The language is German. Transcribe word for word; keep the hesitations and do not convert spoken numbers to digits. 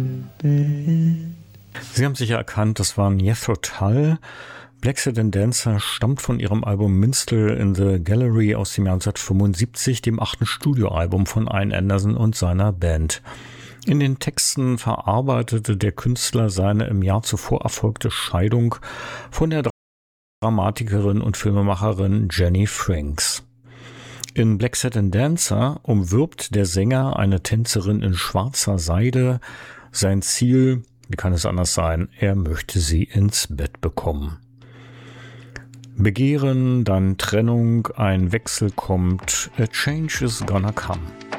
Sie haben sicher erkannt, das waren Jethro Tull. Black Satin Dancer stammt von ihrem Album Minstrel in the Gallery aus dem Jahr neunzehnhundertfünfundsiebzig, dem achten Studioalbum von Ian Anderson und seiner Band. In den Texten verarbeitete der Künstler seine im Jahr zuvor erfolgte Scheidung von der Dramatikerin und Filmemacherin Jenny Franks. In Black Satin Dancer umwirbt der Sänger eine Tänzerin in schwarzer Seide. Sein Ziel, wie kann es anders sein, er möchte sie ins Bett bekommen. Begehren, dann Trennung, ein Wechsel kommt, a change is gonna come.